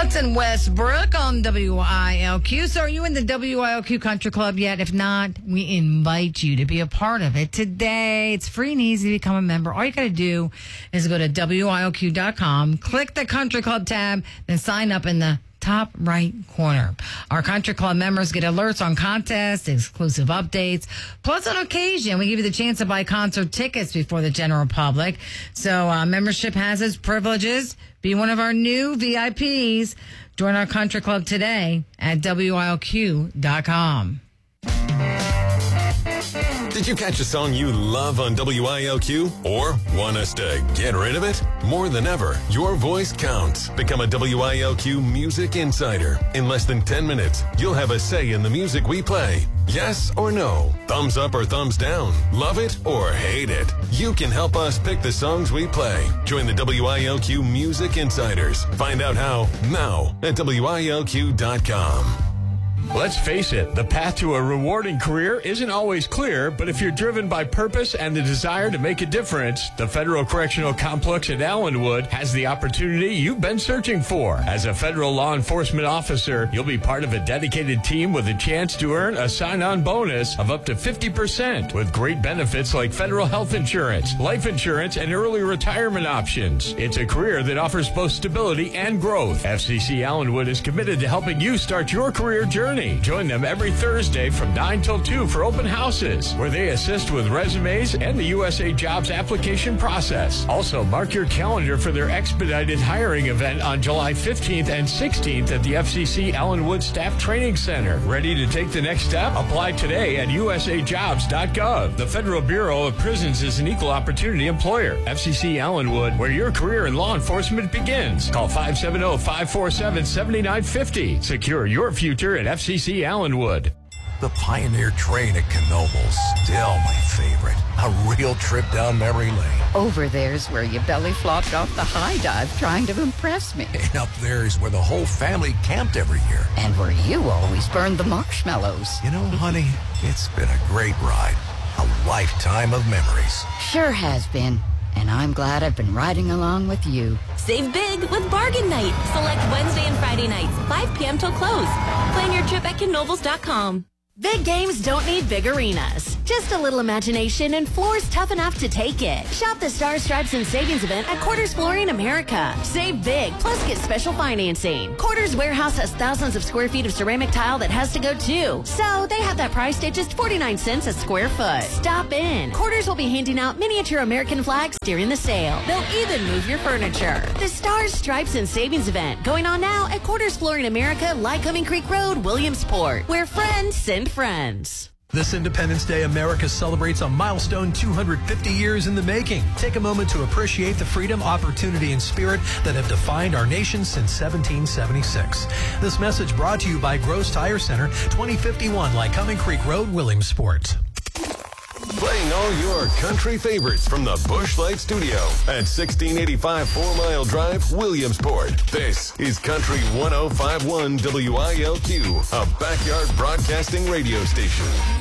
Hudson Westbrook on WILQ. So are you in the WILQ Country Club yet? If not, we invite you to be a part of it today. It's free and easy to become a member. All you got to do is go to WILQ.com, click the Country Club tab, then sign up in the top right corner. Our Country Club members get alerts on contests, exclusive updates. Plus, on occasion, we give you the chance to buy concert tickets before the general public. So membership has its privileges. Be one of our new VIPs. Join our Country Club today at WILQ.com. Did you catch a song you love on WILQ or want us to get rid of it? More than ever, your voice counts. Become a WILQ Music Insider. In less than 10 minutes, you'll have a say in the music we play. Yes or no? Thumbs up or thumbs down? Love it or hate it? You can help us pick the songs we play. Join the WILQ Music Insiders. Find out how now at WILQ.com. Let's face it, the path to a rewarding career isn't always clear, but if you're driven by purpose and the desire to make a difference, the Federal Correctional Complex at Allenwood has the opportunity you've been searching for. As a federal law enforcement officer, you'll be part of a dedicated team with a chance to earn a sign-on bonus of up to 50% with great benefits like federal health insurance, life insurance, and early retirement options. It's a career that offers both stability and growth. FCC Allenwood is committed to helping you start your career journey. Join them every Thursday from 9 till 2 for open houses, where they assist with resumes and the USA Jobs application process. Also, mark your calendar for their expedited hiring event on July 15th and 16th at the FCC Allenwood Staff Training Center. Ready to take the next step? Apply today at usajobs.gov. The Federal Bureau of Prisons is an equal opportunity employer. FCC Allenwood, where your career in law enforcement begins. Call 570-547-7950. Secure your future at FCC Allenwood. The Pioneer train at Knoebels, still my favorite. A real trip down memory lane. Over there's where you belly flopped off the high dive trying to impress me. And up there's where the whole family camped every year. And where you always burned the marshmallows. You know, honey, it's been a great ride. A lifetime of memories. Sure has been. And I'm glad I've been riding along with you. Save big with Bargain Night. Select Wednesday and Friday nights, 5 p.m. till close. Plan your trip at Knoebels.com. Big games don't need big arenas. Just a little imagination and floors tough enough to take it. Shop the Stars, Stripes, and Savings event at Quarters Flooring America. Save big, plus get special financing. Quarters Warehouse has thousands of square feet of ceramic tile that has to go too. So they have that priced at just 49 cents a square foot. Stop in. Quarters will be handing out miniature American flags during the sale. They'll even move your furniture. The Stars, Stripes, and Savings event going on now at Quarters Flooring America, Lycoming Creek Road, Williamsport, where friends send friends. This Independence Day, America celebrates a milestone 250 years in the making. Take a moment to appreciate the freedom, opportunity, and spirit that have defined our nation since 1776. This message brought to you by Gross Tire Center, 2051 Lycoming Creek Road, Williamsport. Playing all your country favorites from the Busch Light Studio at 1685 4 Mile Drive, Williamsport. This is Country 105.1 WILQ, a backyard broadcasting radio station.